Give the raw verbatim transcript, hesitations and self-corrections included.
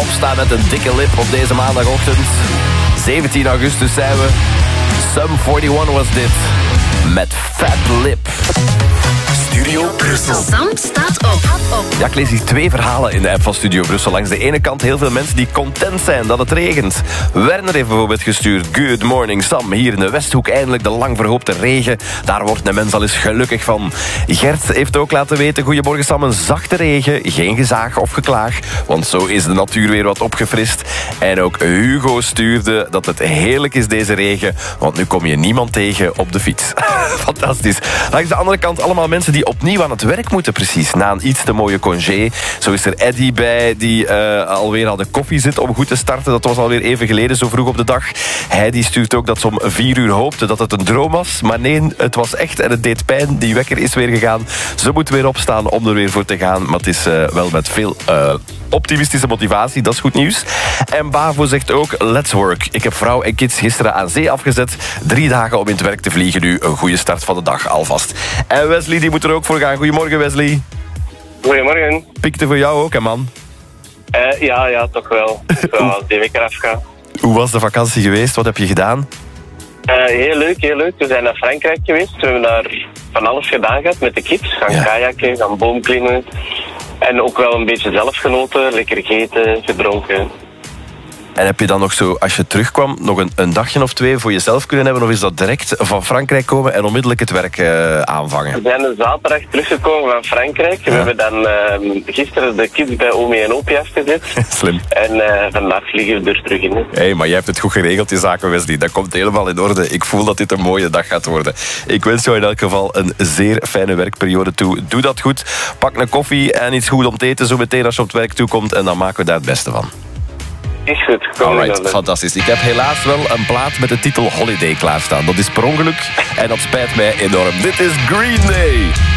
opstaan met een dikke lip op deze maandagochtend. zeventien augustus zijn we. Sum eenenveertig was dit. Met Fat Lip. Studio Brussel. Sam staat op. Ja, ik lees hier twee verhalen in de app van Studio Brussel. Langs de ene kant heel veel mensen die content zijn dat het regent. Werner heeft bijvoorbeeld gestuurd. Good morning Sam, hier in de Westhoek eindelijk de lang verhoopte regen. Daar wordt de mens al eens gelukkig van. Gert heeft ook laten weten, goedemorgen Sam, een zachte regen. Geen gezaag of geklaag, want zo is de natuur weer wat opgefrist. En ook Hugo stuurde dat het heerlijk is deze regen, want nu kom je niemand tegen op de fiets. Fantastisch. Langs de andere kant allemaal mensen die opnieuw aan het werk moeten precies. Na een iets te mooie congé. Zo is er Eddie bij die uh, alweer aan de koffie zit om goed te starten. Dat was alweer even geleden, zo vroeg op de dag. Hij die stuurt ook dat ze om vier uur hoopte dat het een droom was. Maar nee, het was echt en het deed pijn. Die wekker is weer gegaan. Ze moet weer opstaan om er weer voor te gaan. Maar het is uh, wel met veel uh, optimistische motivatie. Dat is goed nieuws. En Bavo zegt ook, let's work. Ik heb vrouw en kids gisteren aan zee afgezet. Drie dagen om in het werk te vliegen nu. Een goede start van de dag alvast. En Wesley die moet er ook voor gaan. Goedemorgen Wesley. Goedemorgen. Pikte voor jou ook, hè man? Uh, ja, ja, toch wel. Zo, als die week eraf gaat. Hoe was de vakantie geweest? Wat heb je gedaan? Uh, heel leuk, heel leuk. We zijn naar Frankrijk geweest. We hebben daar van alles gedaan gehad met de kids. Gaan Ja. kajakken, gaan boomklimmen. En ook wel een beetje zelf genoten. Lekker gegeten, gedronken. En heb je dan nog zo, als je terugkwam, nog een, een dagje of twee voor jezelf kunnen hebben? Of is dat direct van Frankrijk komen en onmiddellijk het werk uh, aanvangen? We zijn een zaterdag teruggekomen van Frankrijk. Ja. We hebben dan uh, gisteren de kids bij Omi en Opie afgezet. Slim. En uh, vandaag vliegen we er terug in. Hé, hey, maar jij hebt het goed geregeld, die zaken, Wesley. Dat komt helemaal in orde. Ik voel dat dit een mooie dag gaat worden. Ik wens jou in elk geval een zeer fijne werkperiode toe. Doe dat goed. Pak een koffie en iets goed om te eten zo meteen als je op het werk toekomt. En dan maken we daar het beste van. Is goed. Kom Alright, fantastisch. Ik heb helaas wel een plaat met de titel Holiday klaarstaan. Dat is per ongeluk en dat spijt mij enorm. Dit is Green Day.